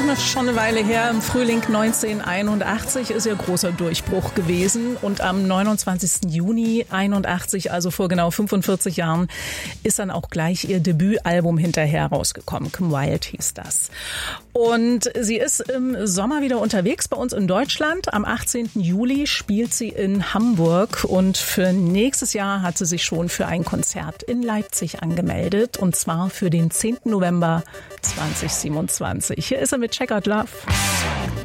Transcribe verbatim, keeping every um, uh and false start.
auch noch schon eine Weile her. Im Frühling neunzehnhunderteinundachtzig ist ihr großer Durchbruch gewesen. Und am neunundzwanzigsten Juni einundachtzig, also vor genau fünfundvierzig Jahren, ist dann auch gleich ihr Debütalbum hinterher rausgekommen. Come Wild hieß das. Und sie ist im Sommer wieder unterwegs bei uns in Deutschland. Am achtzehnten Juli spielt sie in Hamburg. Und für nächstes Jahr hat sie sich schon für ein Konzert in Leipzig angemeldet. Und zwar für den zehnten November zweitausendsiebenundzwanzig. Hier ist er mit Check Out Love.